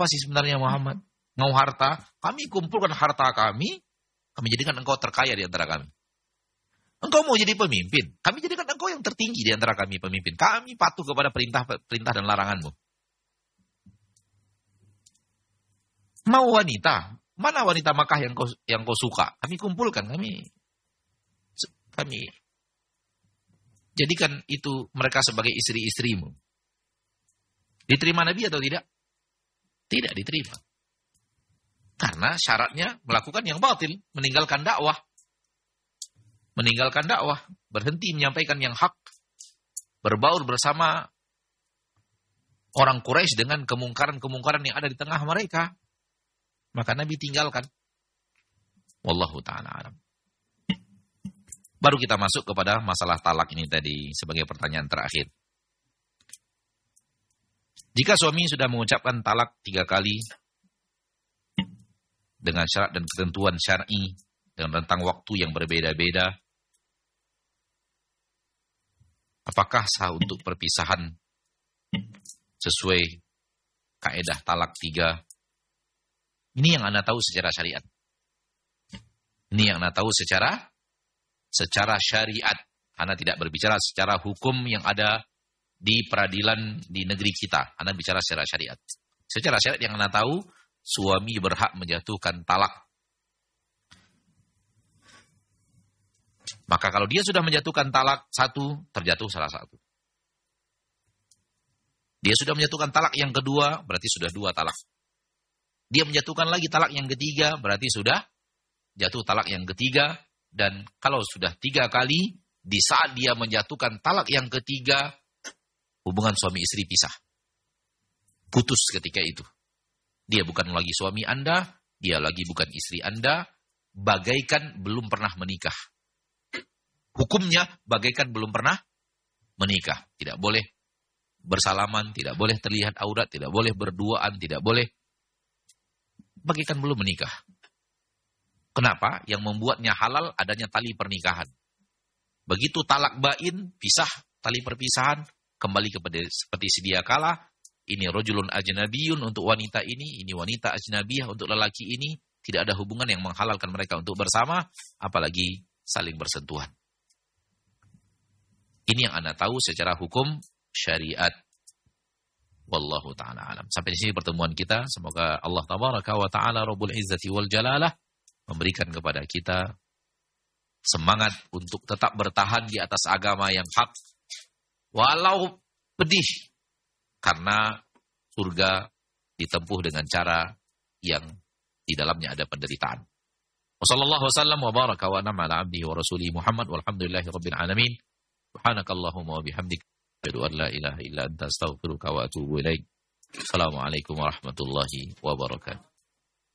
apa sih sebenarnya Muhammad? Mau harta? Kami kumpulkan harta kami jadikan engkau terkaya di antara kami. Engkau mau jadi pemimpin, kami jadikan engkau yang tertinggi di antara kami pemimpin. Kami patuh kepada perintah dan laranganmu. Mau wanita? Mana wanita Makkah yang kau suka? Kami kumpulkan, kami jadikan itu mereka sebagai istri-istrimu. Diterima Nabi atau tidak? Tidak diterima. Karena syaratnya melakukan yang batil, meninggalkan dakwah. Meninggalkan dakwah, berhenti menyampaikan yang hak, berbaur bersama orang Quraisy dengan kemungkaran-kemungkaran yang ada di tengah mereka. Maka Nabi tinggalkan. Wallahu ta'ala alam. Baru kita masuk kepada masalah talak ini tadi sebagai pertanyaan terakhir. Jika suami sudah mengucapkan talak 3 kali dengan syarat dan ketentuan syar'i dengan rentang waktu yang berbeda-beda, apakah sah untuk perpisahan sesuai kaidah talak 3? Ini yang Anda tahu secara syariat. Ini yang Anda tahu secara syariat. Anda tidak berbicara secara hukum yang ada di peradilan di negeri kita. Anda bicara secara syariat. Secara syariat yang Anda tahu, suami berhak menjatuhkan talak. Maka kalau dia sudah menjatuhkan talak 1, terjatuh salah satu. Dia sudah menjatuhkan talak yang kedua, berarti sudah 2 talak. Dia menjatuhkan lagi talak yang ketiga, berarti sudah jatuh talak yang ketiga. Dan kalau sudah 3 kali, di saat dia menjatuhkan talak yang ketiga, hubungan suami istri pisah. Putus ketika itu. Dia bukan lagi suami Anda, dia lagi bukan istri Anda, bagaikan belum pernah menikah. Hukumnya bagaikan belum pernah menikah. Tidak boleh bersalaman, tidak boleh terlihat aurat, tidak boleh berduaan, tidak boleh. Bagaikan belum menikah. Kenapa? Yang membuatnya halal adanya tali pernikahan. Begitu talak bain, pisah tali perpisahan, kembali kepada seperti sedia kala. Ini rajulun ajnabiyun untuk wanita ini wanita ajnabiyah untuk lelaki ini. Tidak ada hubungan yang menghalalkan mereka untuk bersama, apalagi saling bersentuhan. Ini yang Anda tahu secara hukum syariat. Wallahu ta'ala alam. Sampai di sini pertemuan kita. Semoga Allah tabaraka wa ta'ala Rabbul Izzati wal Jalalah memberikan kepada kita semangat untuk tetap bertahan di atas agama yang hak. Walau pedih. Karena surga ditempuh dengan cara yang di dalamnya ada penderitaan. Wassallallahu wasallam wa baraka wa an'ama ala abdihi wa rasulihi Muhammad walhamdulillahi rabbil alamin. Subhanakallahumma wa bihamdika asyhadu an la ilaha illa anta astaghfiruka wa atubu ilaik. Assalamualaikum warahmatullahi wabarakatuh.